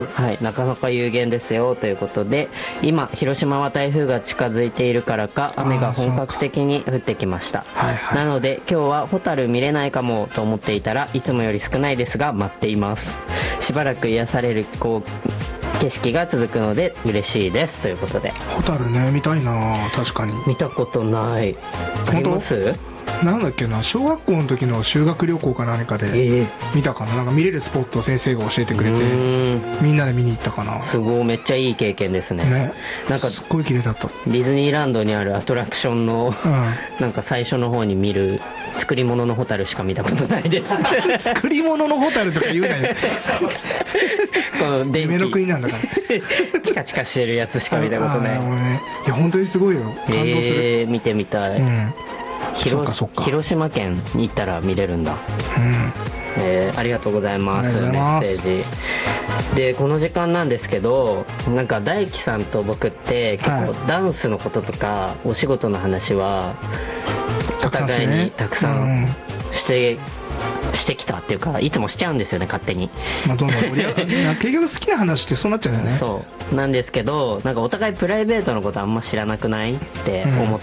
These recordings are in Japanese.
はい、なかなか有限ですよということで、今広島は台風が近づいているからか雨が本格的に降ってきました。 はいはい、 なので今日はホタル見れないかもと思っていたらいつもより少ないですが待っています。しばらく癒される景色が続くので嬉しいですということで。 ホタルね、見たいな。確かに見たことない。あります？ なんだっけな、小学校の時の修学旅行か何かで見たかな、なんか見れるスポットを先生が教えてくれてみんなで見に行ったかな。 すごい、めっちゃいい経験ですね。なんかすっごい綺麗だった。 ディズニーランドにあるアトラクションの、なんか最初の方に見る作り物のホタルしか見たことないです作り物のホタルとか言うなよこの夢の国なんだからチカチカしてるやつしか見たことない。 いや本当にすごいよ、感動する。 見てみたい。広島県に行ったら見れるんだ。ありがとうございます。メッセージで、この時間なんですけど、なんか大輝さんと僕って結構ダンスのこととかお仕事の話はお互いにたくさんしてきたっていうか、いつもしちゃうんですよね、勝手に。 どんどん結局好きな話ってそうなっちゃうんだよね。 そうなんですけど、なんかお互いプライベートのことあんま知らなくないって思って、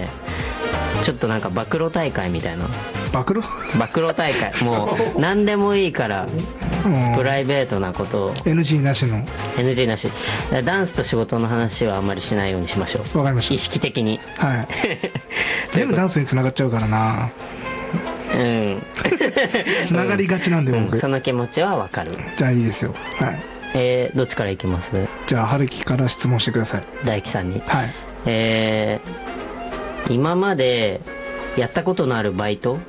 ちょっとなんか暴露大会みたいな。暴露大会、もう何でもいいからプライベートなことを NG なしの NG なし。ダンスと仕事の話はあんまりしないようにしましょう。 わかりました。 意識的に。 はい全部ダンスにつながっちゃうからな。つながりがちなんで僕、 その気持ちはわかる。 じゃあいいですよ。はい。 どっちからいきます？ じゃあ春樹から質問してください。 大輝さんに。 はい。 今までやったことのあるバイト？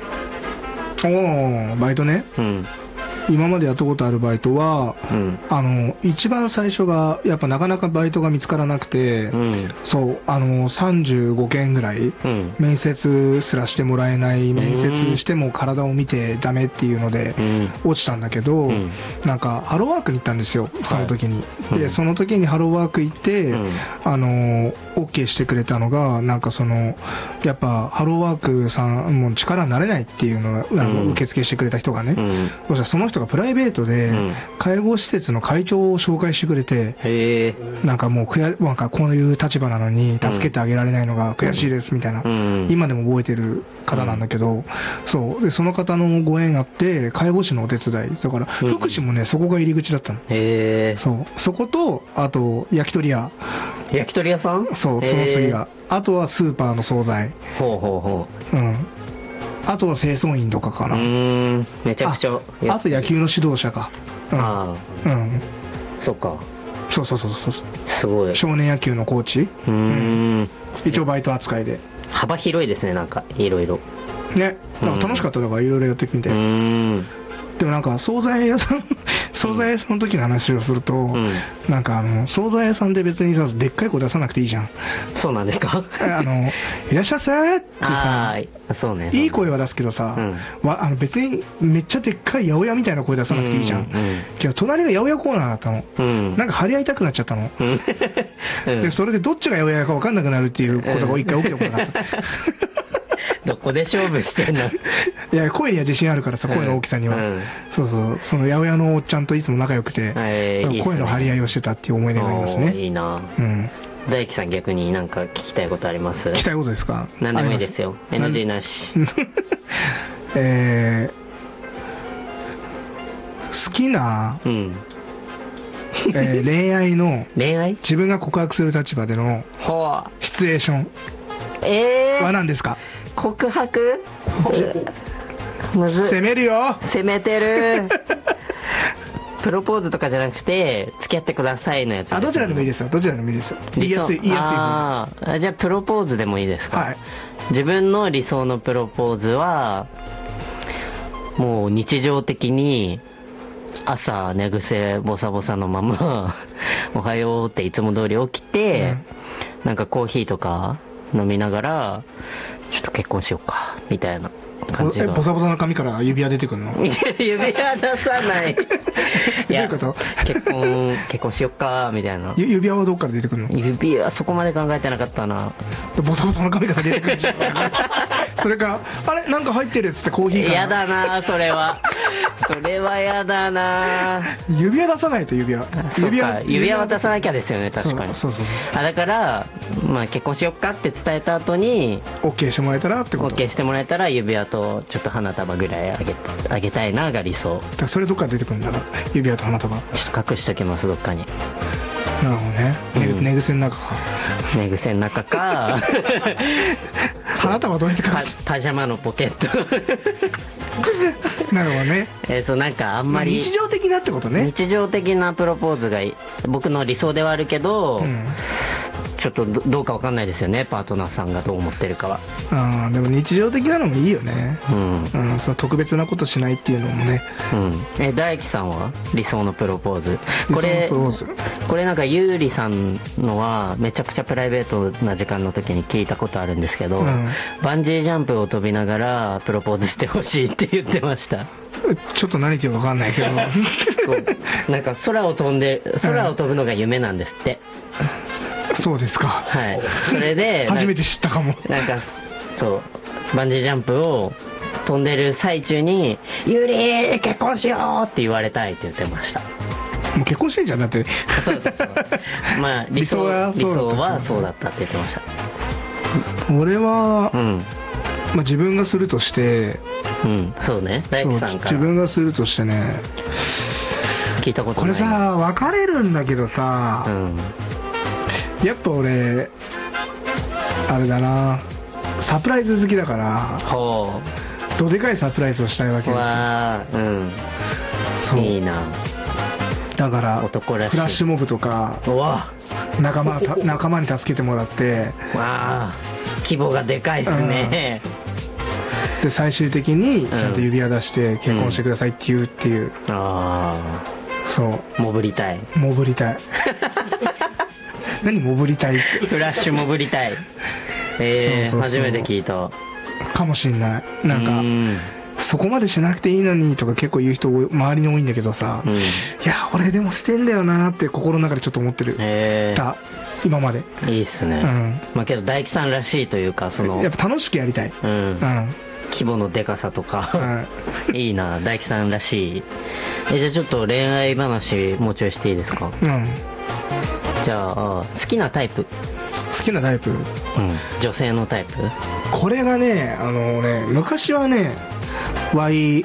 バイトね。今までやったことあるバイトは、一番最初がやっぱなかなかバイトが見つからなくて、そう35件ぐらい、面接すらしてもらえない、面接しても体を見てダメっていうので、落ちたんだけど、なんかハローワークに行ったんですよ、その時に。でその時にハローワーク行って、OK してくれたのが、なんかやっぱハローワークさんも力になれないっていうのを受付してくれた人がね、そしたらその人がプライベートで介護施設の会長を紹介してくれて、なんかもうなんかこういう立場なのに助けてあげられないのが悔しいですみたいな、今でも覚えてる方なんだけど、そうでその方のご縁あって介護士のお手伝いだから、福祉もねそこが入り口だったの。そこと、あと焼き鳥屋さん、その次が、あとはスーパーの惣菜、あとは清掃員とかかな。 めちゃくちゃ。 あと野球の指導者か。 そっか。 そうすごい。 少年野球のコーチ。一応バイト扱いで。 幅広いですね、なんかいろいろね。なんか楽しかっただからいろいろやってみて。でもなんか惣菜屋さんの時の話をすると、なんか惣菜屋さんで別にさ、でっかい声出さなくていいじゃん。 そうなんですか？ いらっしゃいませってさ、 そうね、 いい声は出すけどさ、別にめっちゃでっかい八百屋みたいな声出さなくていいじゃん。けど隣が八百屋コーナーだったの。なんか張り合いたくなっちゃったの。でそれでどっちが八百屋か分かんなくなるっていうことが一回起きたことがあった。 どこで勝負してんの？ いや、声には自信あるからさ、声の大きさには。その八百屋のおっちゃんといつも仲良くて、声の張り合いをしてたっていう思い出がありますね。 いいな。大輝さん、逆になんか聞きたいことあります？聞きたいことですか？ 何でもいいですよ。NG なし。 好きな恋愛の自分が告白する立場でのシチュエーションは何ですか？ 告白？むずい。 攻めるよ。 攻めてる。プロポーズとかじゃなくて付き合ってくださいのやつ。 どちらでもいいですよ。どちらでもいいですよ。言いやすい方で。じゃあプロポーズでもいいですか？自分の理想のプロポーズはもう日常的に朝寝癖ボサボサのままおはようっていつも通り起きて、なんかコーヒーとか飲みながらちょっと結婚しようかみたいな感じが。 ボサボサの髪から指輪出てくるの？ 指輪出さない。 どういうこと？ 結婚しよっかみたいな。 指輪はどっから出てくるの？ 指輪そこまで考えてなかったな。 ボサボサの髪から出てくるしそれかあれなんか入ってるっつってコーヒーから。 やだなそれは。 それはやだな。 指輪出さないと。指輪は出さなきゃですよね。確かに。 そうだから、まあ、結婚しよっかって伝えた後に OK してもらえたらってこと。 OK してもらえたら指輪とちょっと花束ぐらいあげたいなが理想。 だからそれどっから出てくるんだろう、指輪と花束。 ちょっと隠しときます、どっかに。 なるほどね。寝癖の中か。 寝癖の中か花束どうやって隠す。 パジャマのポケットなるほどね。 そう、なんかあんまり、 日常的なってことね。 日常的なプロポーズが僕の理想ではあるけど、ちょっとどうかわかんないですよね、パートナーさんがどう思ってるかは。 でも日常的なのもいいよね。その特別なことしないっていうのもね。 大樹さんは理想のプロポーズ。これなんかゆうりさんのはめちゃくちゃプライベートな時間の時に聞いたことあるんですけど、バンジージャンプを飛びながらプロポーズしてほしいって言ってました。 ちょっと何言ってるか分かんないけどなんか空を飛ぶのが夢なんですって。 そうですか。 はい。それで初めて知ったかも。 なんかそうバンジージャンプを飛んでる最中に「ゆり結婚しよう!」って言われたいって言ってました。 もう結婚してんじゃんだって。 そうまあ理想はそうだったって言ってました。 俺は、まあ自分がするとして、 そうね、大工さんから自分がするとしてね、 聞いたことない。 これさ別れるんだけどさ、やっぱ俺あれだな、サプライズ好きだから、どでかいサプライズをしたいわけですよ。いいな。だから男らしいフラッシュモブとか仲間に助けてもらって、 規模がでかいっすね。 で最終的にちゃんと指輪出して結婚してくださいって言うっていう。そう潜りたい何潜りたいって。 フラッシュ潜りたい。初めて聞いたかもしんない。なんかそこまでしなくていいのにとか結構言う人周りに多いんだけどさ、いや俺でもしてんだよなって心の中でちょっと思ってる今まで。 いいっすね。まあけど大樹さんらしいというか、 やっぱ楽しくやりたい。 規模のでかさとかいいな、大樹さんらしい。じゃあちょっと恋愛話もうちょいしていいですか。じゃあ好きなタイプ。女性のタイプ。これがね、昔はねY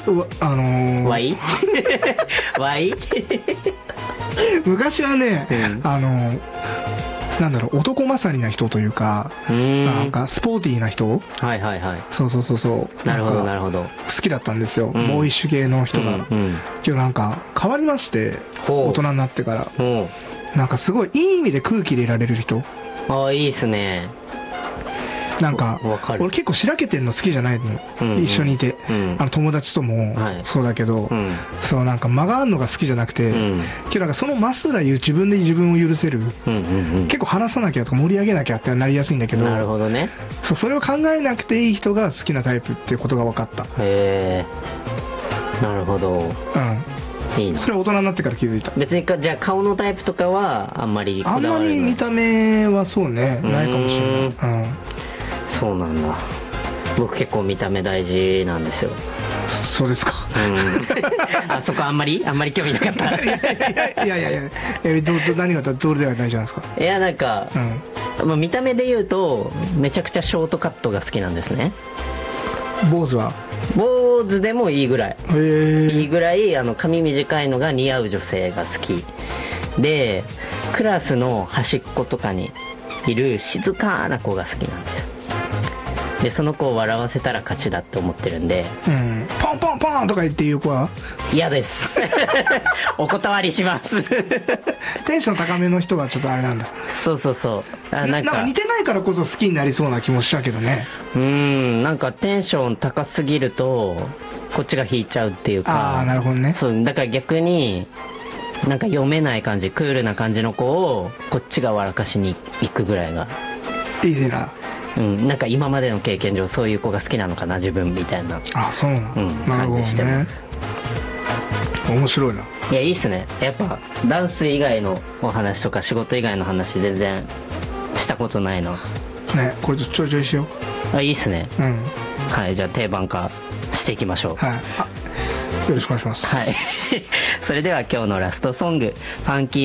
昔はね、なんだろう、男勝りな人というか、なんかスポーティーな人。そうなるほど好きだったんですよ、ボーイッシュ系の人が。けどなんか変わりまして、大人になってから。なんかすごいいい意味で空気でいられる人。 いいっすね。 なんか俺結構しらけてんの好きじゃないの、一緒にいて。友達ともそうだけど、そうなんか間があるのが好きじゃなくて、けどなんかそのますら自分で自分を許せる、結構話さなきゃとか盛り上げなきゃってなりやすいんだけど、 なるほどね。 それを考えなくていい人が好きなタイプっていうことが分かった。 なるほど。いいな。 それは大人になってから気づいた。 別にじゃあ顔のタイプとかはあんまりこだわらない。 あんまり見た目はそうね、ないかもしれない。 そうなんだ。僕結構見た目大事なんですよ。 そうですか。 そこあんまり興味なかった。 いや何がどれではないじゃないですか。 いやなんか、見た目で言うとめちゃくちゃショートカットが好きなんですね。 坊主は坊主でもいいぐらい髪短いのが似合う女性が好きで、クラスの端っことかにいる静かな子が好きなんです。でその子を笑わせたら勝ちだって思ってるんで、 ポンポンポンとか言って言う子は嫌ですお断りしますテンション高めの人はちょっとあれなんだ。 そうなんか似てないからこそ好きになりそうな気もしたけどね。 なんかテンション高すぎるとこっちが引いちゃうっていうか。 なるほどね。 そうだから逆になんか読めない感じ、クールな感じの子をこっちが笑かしに行くぐらいがいいな。 なんか今までの経験上そういう子が好きなのかな自分みたいな。 そうなの。なるほどね。面白いな。 いやいいっすね。やっぱダンス以外のお話とか仕事以外の話全然したことないな。 ね、これちょいちょいしよう。いいっすね。はい、じゃあ定番化していきましょう。 ろしくお願いします。 はいそれでは今日のラストソング、ファンキー